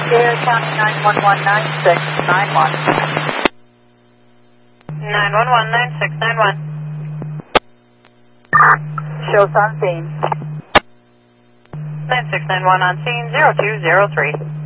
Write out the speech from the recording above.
Air County 911-9691. 911-9691. Shows on scene. 9691 on scene, 0203.